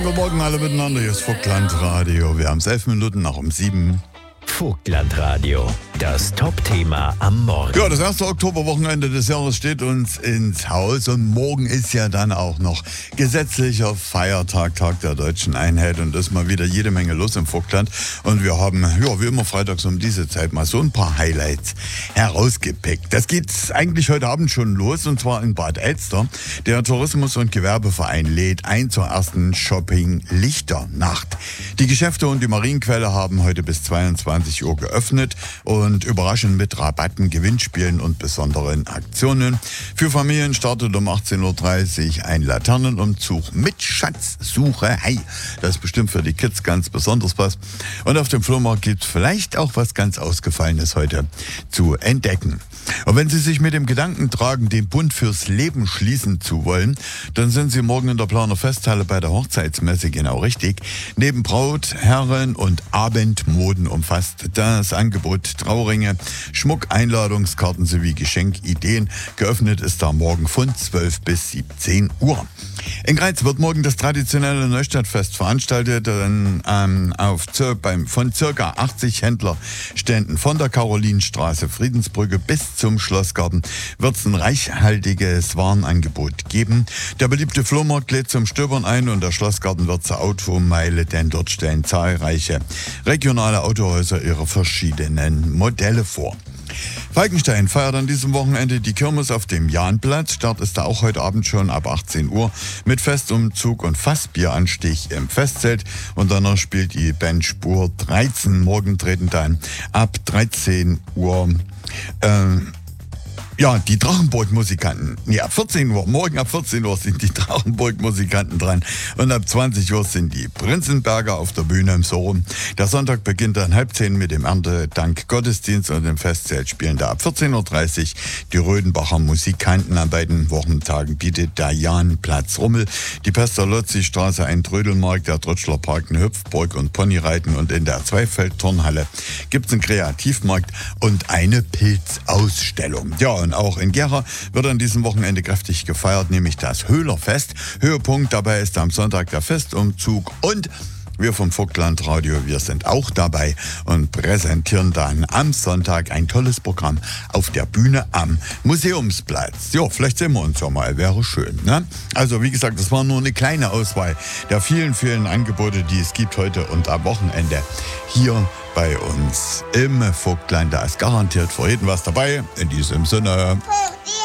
Guten Morgen alle miteinander, hier ist Vogtland-Radio. Wir haben es 11 Minuten nach um 7. Vogtland-Radio, das Top-Thema am Morgen. Ja, das erste Oktoberwochenende des Jahres steht uns ins Haus und morgen ist ja dann auch noch gesetzlicher Feiertag, Tag der Deutschen Einheit, und ist mal wieder jede Menge los im Vogtland. Und wir haben, ja, wie immer freitags um diese Zeit mal so ein paar Highlights herausgepickt. Das geht eigentlich heute Abend schon los, und zwar in Bad Elster. Der Tourismus- und Gewerbeverein lädt ein zur ersten Shopping-Lichternacht. Die Geschäfte und die Marienquelle haben heute bis 22 Uhr geöffnet und überraschend mit Rabatten, Gewinnspielen und besonderen Aktionen. Für Familien startet um 18.30 Uhr ein Laternenumzug mit Schatzsuche. Hey, das ist bestimmt für die Kids ganz besonders was. Und auf dem Flohmarkt gibt es vielleicht auch was ganz Ausgefallenes heute zu entdecken. Und wenn Sie sich mit dem Gedanken tragen, den Bund fürs Leben schließen zu wollen, dann sind Sie morgen in der Planer Festhalle bei der Hochzeitsmesse genau richtig. Neben Braut-, Herren- und Abendmoden umfasst das Angebot Trauringe, Schmuck, Einladungskarten sowie Geschenkideen. Geöffnet ist da morgen von 12 bis 17 Uhr. In Greiz wird morgen das traditionelle Neustadtfest veranstaltet. Von ca. 80 Händlerständen von der Karolinenstraße, Friedensbrücke bis zum Schlossgarten wird es ein reichhaltiges Warenangebot geben. Der beliebte Flohmarkt lädt zum Stöbern ein und der Schlossgarten wird zur Automeile, denn dort stellen zahlreiche regionale Autohäuser ihre verschiedenen Modelle vor. Falkenstein feiert an diesem Wochenende die Kirmes auf dem Jahnplatz. Start ist da auch heute Abend schon ab 18 Uhr mit Festumzug und Fassbieranstich im Festzelt. Und danach spielt die Band Spur 13. Morgen treten dann ab 13 Uhr die Drachenburg-Musikanten. Ja, 14 Uhr. Morgen ab 14 Uhr sind die Drachenburg-Musikanten dran. Und ab 20 Uhr sind die Prinzenberger auf der Bühne im Sorum. Der Sonntag beginnt dann 9:30 mit dem Erntedank-Gottesdienst, und im Festzelt spielen da ab 14.30 Uhr die Rödenbacher Musikanten. An beiden Wochentagen bietet der Jahnplatz Rummel, die Pestalozzi-Straße ein Trödelmarkt, der Trutschler Park eine Hüpfburg und Ponyreiten, und in der Zweifeld-Turnhalle gibt es einen Kreativmarkt und eine Pilzausstellung. Ja, und auch in Gera wird an diesem Wochenende kräftig gefeiert, nämlich das Höhlerfest. Höhepunkt dabei ist am Sonntag der Festumzug, und wir vom Vogtland-Radio, wir sind auch dabei und präsentieren dann am Sonntag ein tolles Programm auf der Bühne am Museumsplatz. Ja, vielleicht sehen wir uns ja mal, wäre schön, ne? Also wie gesagt, das war nur eine kleine Auswahl der vielen, vielen Angebote, die es gibt heute und am Wochenende hier bei uns im Vogtland. Da ist garantiert für jeden was dabei. In diesem Sinne.